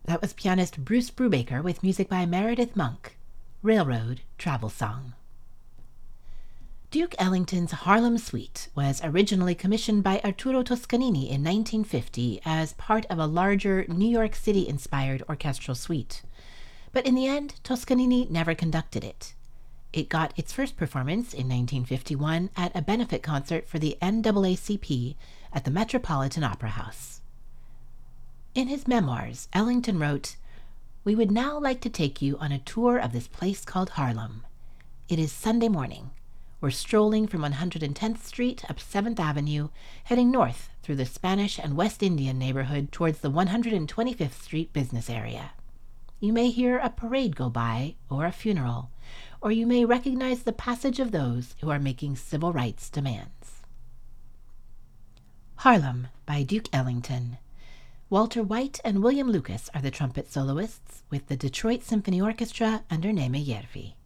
That was pianist Bruce Brubaker with music by Meredith Monk, Railroad Travel Song. Duke Ellington's Harlem Suite was originally commissioned by Arturo Toscanini in 1950 as part of a larger New York City-inspired orchestral suite. But in the end, Toscanini never conducted it. It got its first performance in 1951 at a benefit concert for the NAACP at the Metropolitan Opera House. In his memoirs, Ellington wrote, "We would now like to take you on a tour of this place called Harlem. It is Sunday morning. We're strolling from 110th Street up 7th Avenue, heading north through the Spanish and West Indian neighborhood towards the 125th Street business area. You may hear a parade go by, or a funeral, or you may recognize the passage of those who are making civil rights demands." Harlem by Duke Ellington. Walter White and William Lucas are the trumpet soloists, with the Detroit Symphony Orchestra under Neeme Järvi.